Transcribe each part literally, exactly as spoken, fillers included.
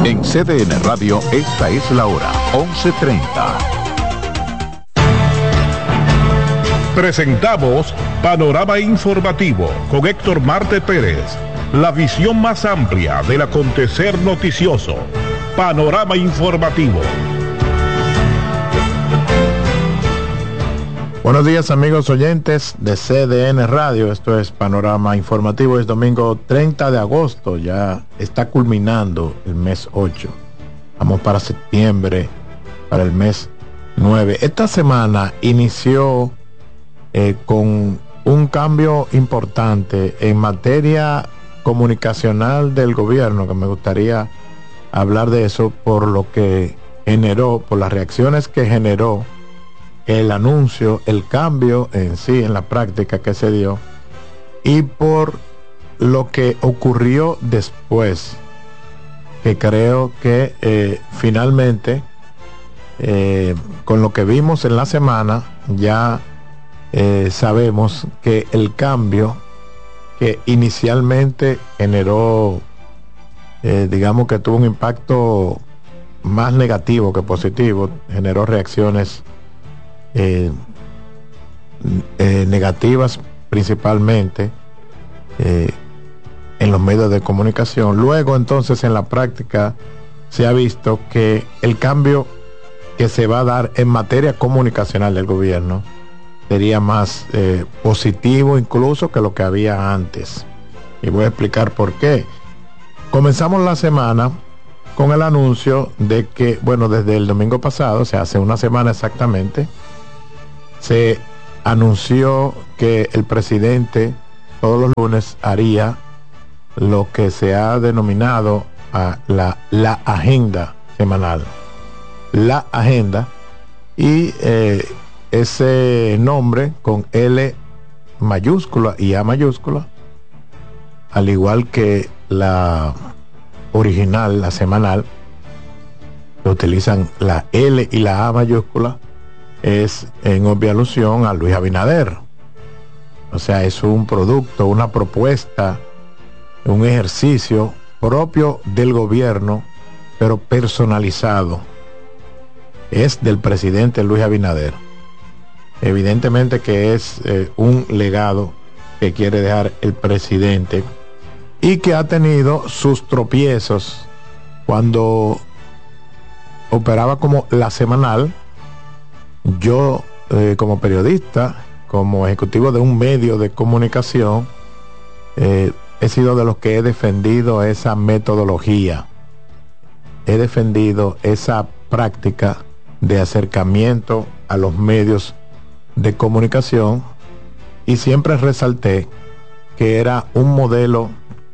En C D N Radio, esta es la hora, once treinta. Presentamos Panorama Informativo con Héctor Marte Pérez. La visión más amplia del acontecer noticioso. Panorama Informativo. Buenos días, amigos oyentes de C D N Radio. Esto es Panorama Informativo. Es domingo treinta de agosto. Ya está culminando el mes ocho. Vamos para septiembre, para el mes nueve. Esta semana inició eh, con un cambio importante en materia comunicacional del gobierno, que me gustaría hablar de eso por lo que generó, por las reacciones que generó el anuncio, el cambio en sí, en la práctica que se dio, y por lo que ocurrió después, que creo que eh, finalmente, eh, con lo que vimos en la semana, ya eh, sabemos que el cambio que inicialmente generó, eh, digamos que tuvo un impacto más negativo que positivo, generó reacciones Eh, eh, negativas principalmente eh, en los medios de comunicación. Luego entonces en la práctica se ha visto que el cambio que se va a dar en materia comunicacional del gobierno sería más eh, positivo incluso que lo que había antes, y voy a explicar por qué. Comenzamos la semana con el anuncio de que, bueno, desde el domingo pasado, o sea, hace una semana exactamente, se anunció que el presidente todos los lunes haría lo que se ha denominado a la, la agenda semanal. La agenda, y eh, ese nombre con L mayúscula y A mayúscula, al igual que la original, la semanal, que utilizan la L y la A mayúscula, es en obvia alusión a Luis Abinader. O sea, es un producto, una propuesta, un ejercicio propio del gobierno, pero personalizado. Es del presidente Luis Abinader. Evidentemente que es eh, un legado que quiere dejar el presidente y que ha tenido sus tropiezos. Cuando operaba como la semanal, yo eh, como periodista, como ejecutivo de un medio de comunicación, eh, he sido de los que he defendido esa metodología, he defendido esa práctica de acercamiento a los medios de comunicación, y siempre resalté que era un modelo,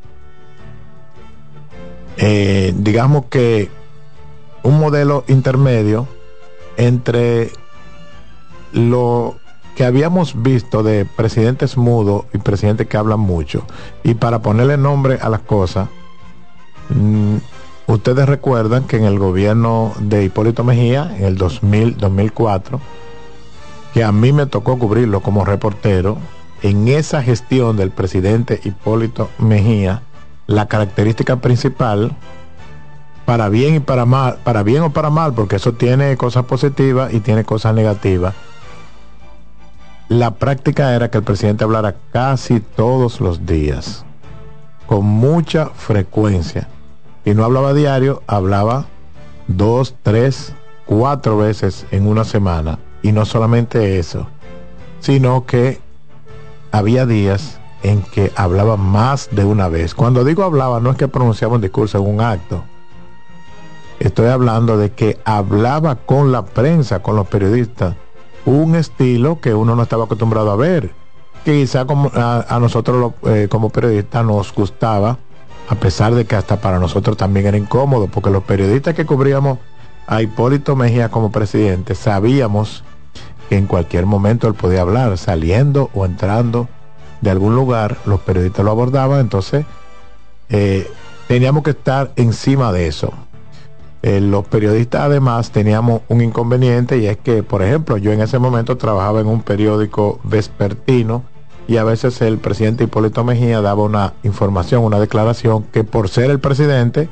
eh, digamos que un modelo intermedio entre lo que habíamos visto de presidentes mudos y presidentes que hablan mucho. Y para ponerle nombre a las cosas, mmm, ustedes recuerdan que en el gobierno de Hipólito Mejía, en el dos mil, dos mil cuatro, que a mí me tocó cubrirlo como reportero, en esa gestión del presidente Hipólito Mejía, la característica principal, para bien y para mal, para bien o para mal, porque eso tiene cosas positivas y tiene cosas negativas, la práctica era que el presidente hablara casi todos los días, con mucha frecuencia, y no hablaba diario, hablaba dos, tres, cuatro veces en una semana. Y no solamente eso, sino que había días en que hablaba más de una vez. Cuando digo hablaba, no es que pronunciaba un discurso en un acto. Estoy hablando de que hablaba con la prensa, con los periodistas, un estilo que uno no estaba acostumbrado a ver, que quizá como, a, a nosotros lo, eh, como periodistas nos gustaba, a pesar de que hasta para nosotros también era incómodo, porque los periodistas que cubríamos a Hipólito Mejía como presidente sabíamos que en cualquier momento él podía hablar, saliendo o entrando de algún lugar, los periodistas lo abordaban. Entonces eh, teníamos que estar encima de eso. Eh, los periodistas además teníamos un inconveniente, y es que, por ejemplo, yo en ese momento trabajaba en un periódico vespertino, y a veces el presidente Hipólito Mejía daba una información, una declaración que, por ser el presidente,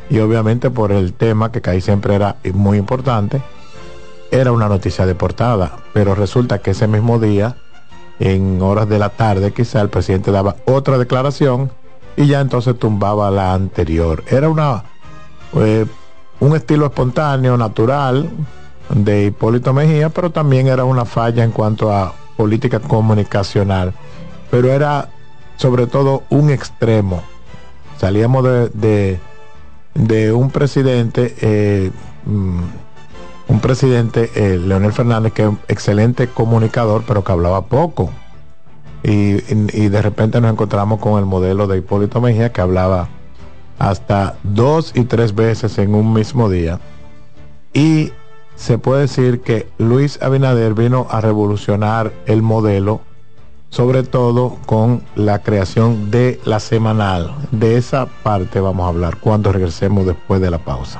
y obviamente por el tema que casi siempre era muy importante, era una noticia de portada, pero resulta que ese mismo día, en horas de la tarde, quizá el presidente daba otra declaración y ya entonces tumbaba la anterior. Era una eh, un estilo espontáneo, natural de Hipólito Mejía, pero también era una falla en cuanto a política comunicacional, pero era sobre todo un extremo. Salíamos de, de, de un presidente, eh, un presidente, eh, Leonel Fernández, que es un excelente comunicador, pero que hablaba poco. Y, y, y de repente nos encontramos con el modelo de Hipólito Mejía, que hablaba hasta dos y tres veces en un mismo día. Y se puede decir que Luis Abinader vino a revolucionar el modelo, sobre todo con la creación de la semanal. De esa parte vamos a hablar cuando regresemos después de la pausa.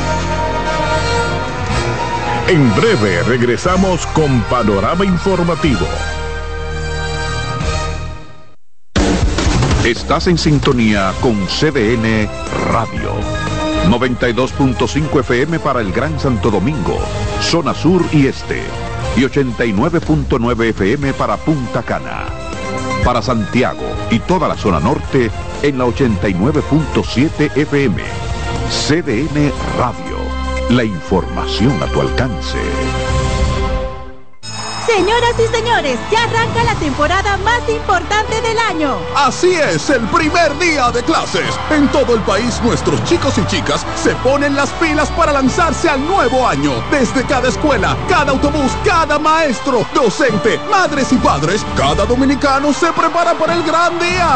En breve regresamos con Panorama Informativo. Estás en sintonía con C D N Radio. noventa y dos punto cinco F M para el Gran Santo Domingo, zona sur y este. Y ochenta y nueve punto nueve F M para Punta Cana. Para Santiago y toda la zona norte en la ochenta y nueve punto siete F M. C D N Radio. La información a tu alcance. Señoras y señores, ya arranca la temporada más importante del año. Así es, el primer día de clases. En todo el país, nuestros chicos y chicas se ponen las pilas para lanzarse al nuevo año. Desde cada escuela, cada autobús, cada maestro, docente, madres y padres, cada dominicano se prepara para el gran día.